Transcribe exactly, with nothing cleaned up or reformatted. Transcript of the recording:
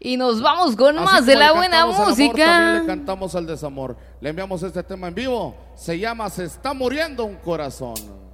Y nos vamos con Así más de como la le buena cantamos al amor, música. también le cantamos al desamor. Le enviamos este tema en vivo. Se llama Se está muriendo un corazón.